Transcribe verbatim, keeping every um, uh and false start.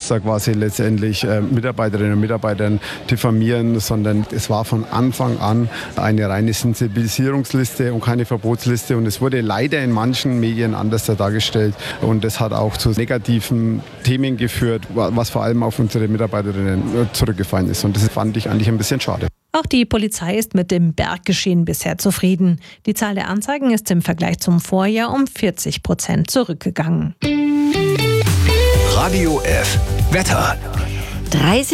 da quasi letztendlich äh, Mitarbeiterinnen und Mitarbeitern diffamieren, sondern es war von Anfang an eine reine Sensibilisierungsliste und keine Verbotsliste. Und es wurde leider in manchen Medien anders dargestellt. Und das hat auch zu negativen Themen geführt, was vor allem auf unsere Mitarbeiterinnen zurückgefallen ist. Und das fand ich eigentlich ein bisschen schade. Auch die Polizei ist mit dem Berggeschehen bisher zufrieden. Die Zahl der Anzeigen ist im Vergleich zum Vorjahr um vierzig Prozent zurückgegangen. Radio F. Wetter. dreißig